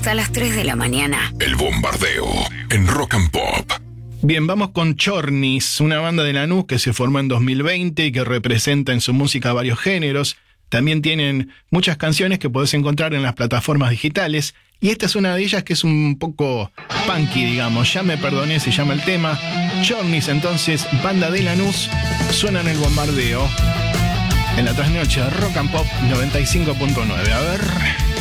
hasta las 3 de la mañana. El Bombardeo en Rock and Pop. Bien, vamos con Chornis, una banda de Lanús que se formó en 2020 y que representa en su música varios géneros. También tienen muchas canciones que podés encontrar en las plataformas digitales. Y esta es una de ellas que es un poco punky, digamos. Ya me perdoné, se llama el tema. Chornis, entonces, banda de Lanús, suena en el Bombardeo. En la trasnoche, Rock and Pop 95.9. A ver...